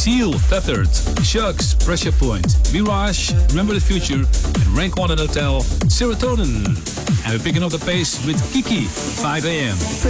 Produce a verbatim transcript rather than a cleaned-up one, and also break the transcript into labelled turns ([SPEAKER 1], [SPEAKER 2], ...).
[SPEAKER 1] Seal, Tethered, Shucks, Pressure Point, Mirage, Remember the Future, and Rank One Hotel, Serotonin. And we're picking up the pace with Kiki, five a.m.